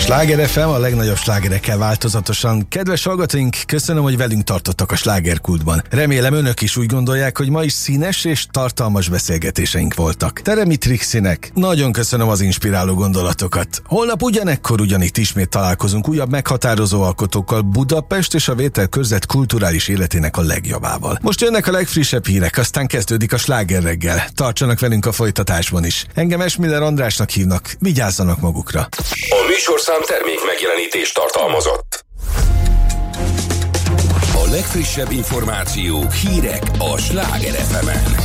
Sláger FM, a legnagyobb slágerekkel változatosan. Kedves hallgatóink, köszönöm, hogy velünk tartottak a slágerkultban. Remélem önök is úgy gondolják, hogy ma is színes és tartalmas beszélgetéseink voltak. Teremi Trixinek nagyon köszönöm az inspiráló gondolatokat. Holnap ugyanekkor ugyanitt ismét találkozunk újabb meghatározó alkotókkal Budapest és a Vételkörzet kulturális életének a legjobbával. Most jönnek a legfrissebb hírek, aztán kezdődik a Sláger reggel. Tartsanak velünk a folytatásban is. Engem Esmiller Andrásnak hívnak, vigyázzanak magukra. A műsorszám termék megjelenítést tartalmazott. A legfrissebb információk, hírek a Sláger FM-en.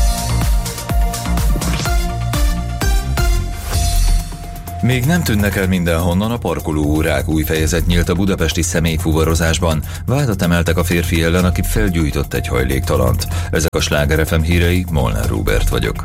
Még nem tűnnek el mindenhonnan a parkolóórák. Új fejezet nyílt a budapesti személyfuvarozásban. Vádat emeltek a férfi ellen, aki felgyújtott egy hajléktalant. Ezek a Sláger FM hírei, Molnár Róbert vagyok.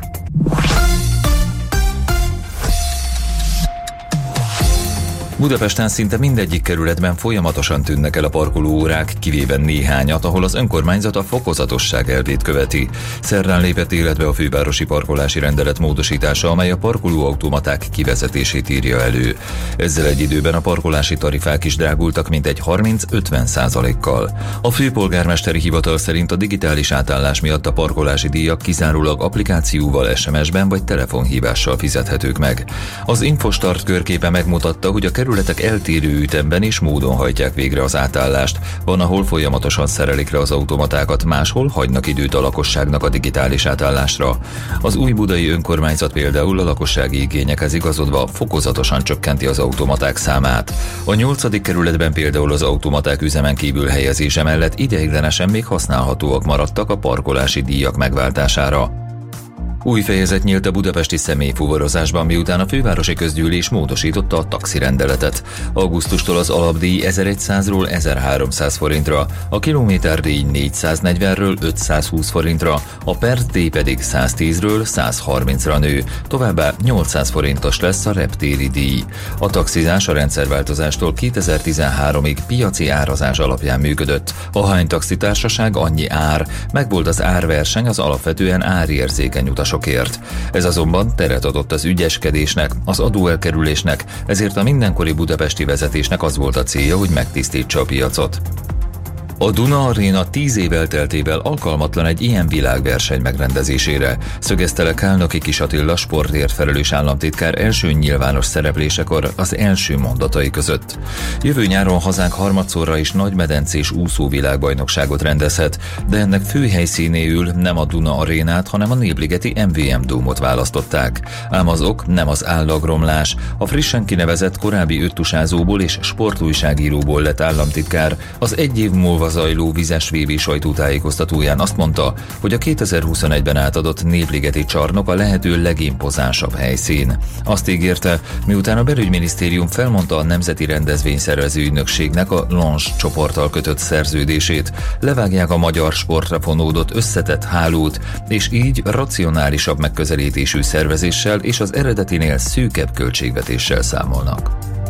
Budapesten szinte mindegyik kerületben folyamatosan tűnnek el a parkolóórák, kivéve néhányat, ahol az önkormányzat a fokozatosság elvét követi. Szerdán lépett életbe a fővárosi parkolási rendelet módosítása, amely a parkolóautomaták kivezetését írja elő. Ezzel egy időben a parkolási tarifák is drágultak mintegy 30-50%-kal. A főpolgármesteri hivatal szerint a digitális átállás miatt a parkolási díjak kizárólag applikációval, SMS-ben vagy telefonhívással fizethetők meg. Az Infostart körképe megmutatta, hogy a kerületek eltérő ütemben és módon hajtják végre az átállást. Van, ahol folyamatosan szerelik le az automatákat, máshol hagynak időt a lakosságnak a digitális átállásra. Az új budai önkormányzat például a lakossági igényekhez igazodva fokozatosan csökkenti az automaták számát. A 8. kerületben például az automaták üzemen kívül helyezése mellett ideiglenesen még használhatóak maradtak a parkolási díjak megváltására. Új fejezet nyílt a budapesti személyfuvarozásban, miután a fővárosi közgyűlés módosította a taxirendeletet. Augusztustól az alapdíj 1100-ról 1300 forintra, a kilométerdíj 440-ről 520 forintra, a percdíj pedig 110-ről 130-ra nő, továbbá 800 forintos lesz a reptéri díj. A taxizás a rendszerváltozástól 2013-ig piaci árazás alapján működött. Ahány taxitársaság, annyi ár, megvolt az árverseny az alapvetően árérzékeny utasokért. Ez azonban teret adott az ügyeskedésnek, az adóelkerülésnek, ezért a mindenkori budapesti vezetésnek az volt a célja, hogy megtisztítsa a piacot. A Duna Aréna 10 év elteltével alkalmatlan egy ilyen világverseny megrendezésére, szögezte le Kálnoki Kis Attila sportért felelős államtitkár első nyilvános szereplésekor az első mondatai között. Jövő nyáron hazánk harmadszorra is nagymedencés úszóvilágbajnokságot rendezhet, de ennek fő helyszínéül nem a Duna Arénát, hanem a népligeti MVM Dómot választották. Ám az ok nem az állagromlás. A frissen kinevezett korábbi öttusázóból és sportújságíróból lett államtitkár az egy év múlva zajló vizes VB sajtótájékoztatóján azt mondta, hogy a 2021-ben átadott népligeti csarnok a lehető legimpozánsabb helyszín. Azt ígérte, miután a belügyminisztérium felmondta a Nemzeti Rendezvényszervező Ügynökségnek a Longe csoporttal kötött szerződését, levágják a magyar sportra fonódott összetett hálót, és így racionálisabb megközelítésű szervezéssel és az eredetinél szűkebb költségvetéssel számolnak.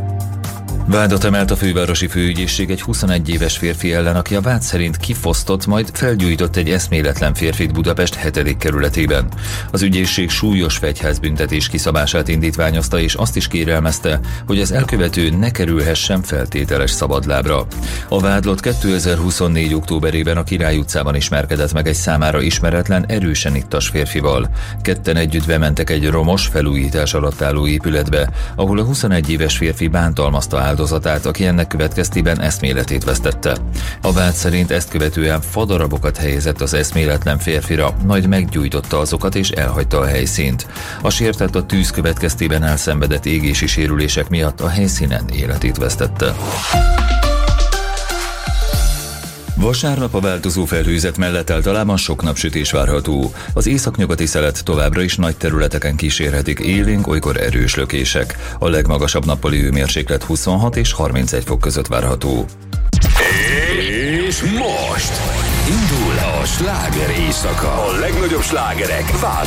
Vádat emelt a fővárosi főügyészség egy 21 éves férfi ellen, aki a vád szerint kifosztott, majd felgyújtott egy eszméletlen férfit Budapest 7. kerületében. Az ügyészség súlyos fegyházbüntetés kiszabását indítványozta, és azt is kérelmezte, hogy az elkövető ne kerülhessen feltételes szabadlábra. A vádlott 2024. októberében a Király utcában ismerkedett meg egy számára ismeretlen, erősen ittas férfival. Ketten együtt bementek egy romos, felújítás alatt álló épületbe, ahol a 21 éves férfi bántalmazta áldozatát, aki ennek következtében eszméletét vesztette. A vád szerint ezt követően fadarabokat helyezett az eszméletlen férfira, majd meggyújtotta azokat és elhagyta a helyszínt. A sértett a tűz következtében elszenvedett égési sérülések miatt a helyszínen életét vesztette. Vasárnap a változó felhőzet mellett általában sok napsütés várható. Az északnyugati szelet továbbra is nagy területeken kísérhetik élénk, olykor erős lökések. A legmagasabb nappali hőmérséklet 26 és 31 fok között várható. És most indul a sláger éjszaka. A legnagyobb slágerek